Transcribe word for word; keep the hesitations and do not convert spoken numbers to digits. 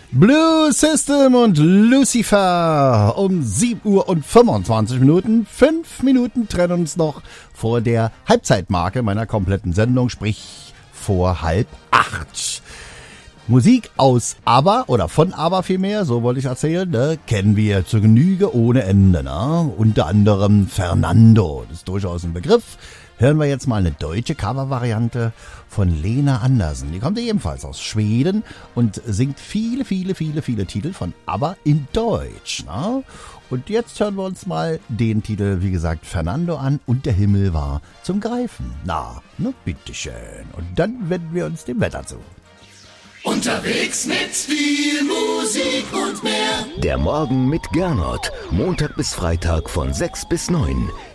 Blue System und Lucifer um sieben Uhr und fünfundzwanzig Minuten. Fünf Minuten trennen uns noch vor der Halbzeitmarke meiner kompletten Sendung, sprich vor halb acht. Musik aus ABBA oder von ABBA vielmehr, so wollte ich erzählen, ne, kennen wir zur Genüge ohne Ende. Ne? Unter anderem Fernando, das ist durchaus ein Begriff. Hören wir jetzt mal eine deutsche Covervariante von Lena Andersson. Die kommt ebenfalls aus Schweden und singt viele, viele, viele, viele Titel von ABBA in Deutsch. Ne? Und jetzt hören wir uns mal den Titel, wie gesagt, Fernando an und der Himmel war zum Greifen. Na, ne, bitteschön. Und dann wenden wir uns dem Wetter zu. Unterwegs mit viel Musik und mehr. Der Morgen mit Gernot. Montag bis Freitag von sechs bis neun.